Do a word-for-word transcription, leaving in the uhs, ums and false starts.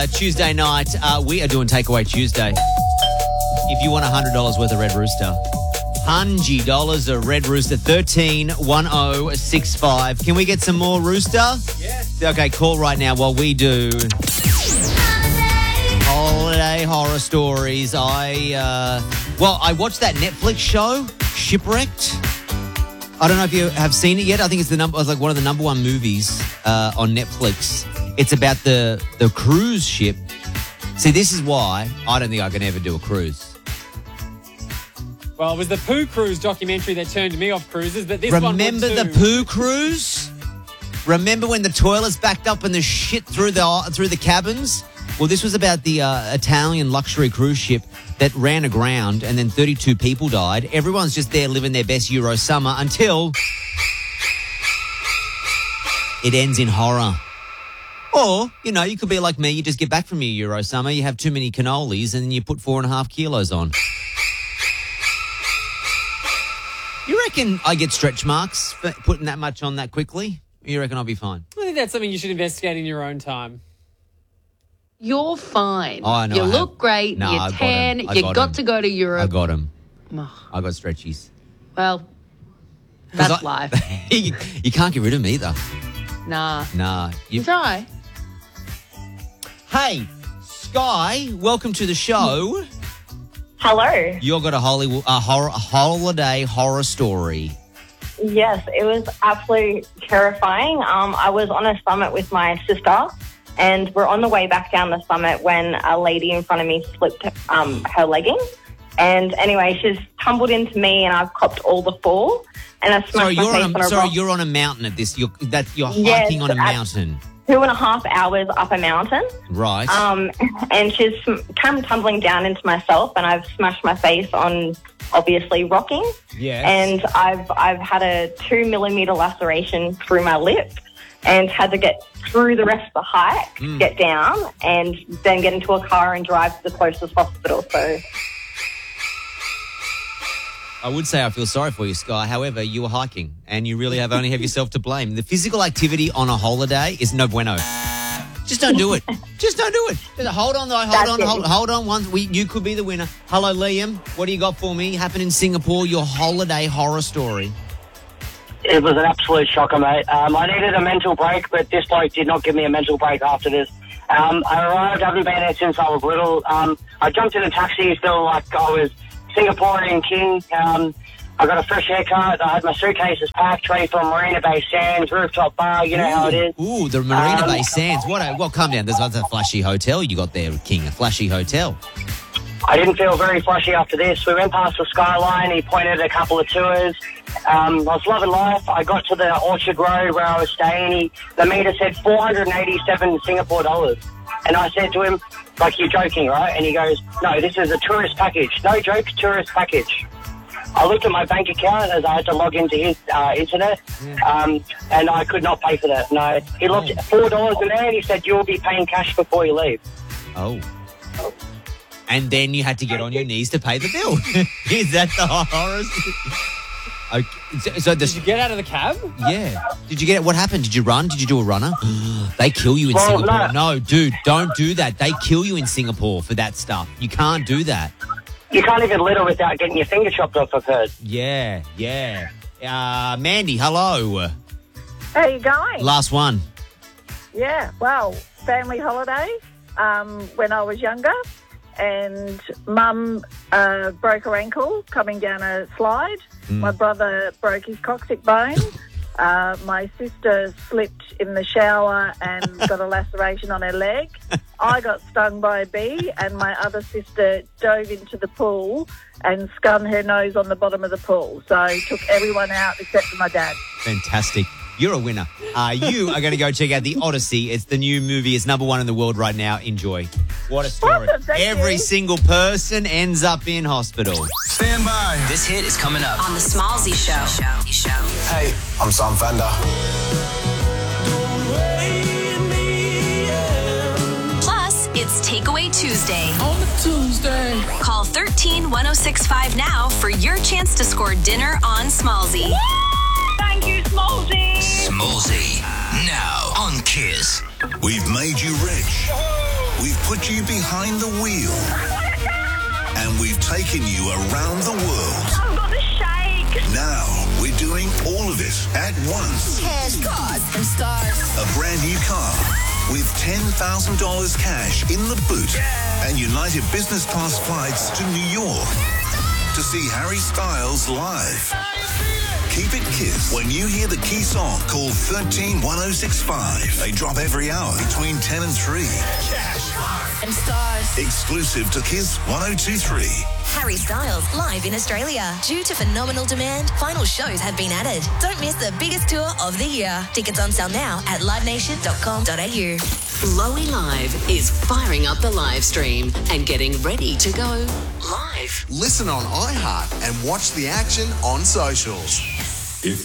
Tuesday night. Uh, we are doing Takeaway Tuesday. If you want one hundred dollars worth of Red Rooster, one hundred dollars of Red Rooster, thirteen one oh six five. Can we get some more Rooster? Yes. Okay, call right now while we do Holiday Horror Stories. I, uh, well, I watched that Netflix show, Shipwrecked. I don't know if you have seen it yet. I think it's the number, it's like one of the number one movies uh, on Netflix. It's about the, the cruise ship. See, this is why I don't think I can ever do a cruise. Well, it was the Poo Cruise documentary that turned me off cruises, but this Remember one would the too. Poo Cruise? Remember when the toilets backed up and the shit through the through the cabins? Well, this was about the uh, Italian luxury cruise ship that ran aground and then thirty-two people died. Everyone's just there living their best Euro summer until it ends in horror. Or, you know, you could be like me. You just get back from your Euro summer, you have too many cannolis and then you put four and a half kilos on. You reckon I get stretch marks for putting that much on that quickly? You reckon I'll be fine? I think that's something you should investigate in your own time. You're fine. Oh, I know you I look have. great. No, you're I got tan. 'em. I You got got 'em. to go to Europe. I got them. Ugh. I got stretchies. Well, that's I- life. you, you can't get rid of me either. Nah. Nah. You... Try. Hey, Sky, welcome to the show. Hello. You've got a, Hollywood, a, horror, a holiday horror story. Yes, it was absolutely terrifying. Um, I was on a summit with my sister, and we're on the way back down the summit when a lady in front of me slipped um, her legging. And anyway, she's tumbled into me, and I've copped all the fall. And I smashed Sorry, my you're face on on a, a sorry, rock. you're on a mountain at this. You're that you're Yes, hiking on a at- mountain, Two and a half hours up a mountain. right? Um, and she's come tumbling down into myself, and I've smashed my face on, obviously, rocking. Yes. And I've I've had a two millimeter laceration through my lip, and had to get through the rest of the hike, Mm. get down, and then get into a car and drive to the closest hospital. So I would say I feel sorry for you, Sky. However, you were hiking and you really have only have yourself to blame. The physical activity on a holiday is no bueno. Just don't do it. Just don't do it. Just hold on, though. Hold That's on. it. Hold, hold on. One, we, you could be the winner. Hello, Liam. What do you got for me? Happened in Singapore, your holiday horror story. It was an absolute shocker, mate. Um, I needed a mental break, but this bloke did not give me a mental break after this. Um, I arrived, I haven't been there since I was little. Um, I jumped in a taxi, felt like I was Singaporean king. Um, I got a fresh haircut. I had my suitcases packed, ready for Marina Bay Sands, rooftop bar. You know how it is. Ooh, the Marina Um, Bay Sands. What a, well, calm down. There's a flashy hotel you got there, King. A flashy hotel. I didn't feel very flashy after this. We went past the skyline. He pointed at a couple of tours. Um, I was loving life. I got to the Orchard Road where I was staying. He, the meter said four hundred eighty-seven Singapore dollars. And I said to him, like, you're joking, right? And he goes, no, this is a tourist package. No joke, tourist package. I looked at my bank account as I had to log into his uh, internet, um, and I could not pay for that. No, he looked at four dollars in there, and he said, you'll be paying cash before you leave. Oh. And then you had to get on your knees to pay the bill. Is that the horror? Okay. So, so Did you the, get out of the cab? yeah. Did you get it? What happened? Did you run? Did you do a runner? They kill you in Well, Singapore. no. No, dude, don't do that. They kill you in Singapore for that stuff. You can't do that. You can't even litter without getting your finger chopped off, I've heard. Yeah, yeah. Uh, Mandy, hello. How you going? Last one. Yeah, well, family holiday um, when I was younger, and Mum uh, broke her ankle coming down a slide. Mm. My brother broke his coccyx bone. Uh, my sister slipped in the shower and got a laceration on her leg. I got stung by a bee, and my other sister dove into the pool and scun her nose on the bottom of the pool. So took everyone out except for my dad. Fantastic. You're a winner. Uh, you are going to go check out The Odyssey. It's the new movie. It's number one in the world right now. Enjoy. What a story. Awesome, thank Every you. single person ends up in hospital. Stand by. This hit is coming up. On the Smallsy Show. Hey, I'm Sam Fender. Plus, it's Takeaway Tuesday. On a Tuesday. Call one three one oh six five now for your chance to score dinner on Smallsy. thank you, Smallsy. Smallsy. Now on Kiss. We've made you rich. We've put you behind the wheel. And we've taken you around the world. I've got the shake. Now we're doing all of it at once. Cash, cars, and stars. A brand new car with ten thousand dollars cash in the boot and United Business Class flights to New York to see Harry Styles live. Keep it Kiss when you hear the key song called thirteen one oh six five. They drop every hour between ten and three. Cash, cars, and stars. Exclusive to Kiss one oh two three. Harry Styles live in Australia. Due to phenomenal demand, final shows have been added. Don't miss the biggest tour of the year. Tickets on sale now at live nation dot com dot a u. Lowy Live is firing up the live stream and getting ready to go live. Listen on iHeart and watch the action on socials.